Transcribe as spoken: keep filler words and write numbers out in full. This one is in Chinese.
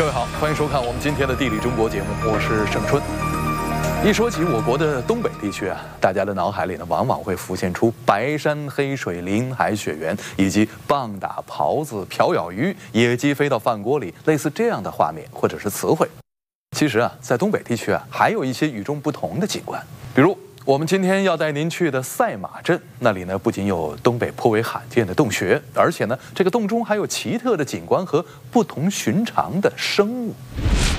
各位好，欢迎收看我们今天的《地理中国》节目，我是盛春。一说起我国的东北地区啊，大家的脑海里呢，往往会浮现出白山黑水、林海雪原，以及棒打狍子、瓢舀鱼、野鸡飞到饭锅里，类似这样的画面或者是词汇。其实啊，在东北地区啊，还有一些与众不同的景观，比如我们今天要带您去的赛马镇，那里呢不仅有东北颇为罕见的洞穴，而且呢，这个洞中还有奇特的景观和不同寻常的生物。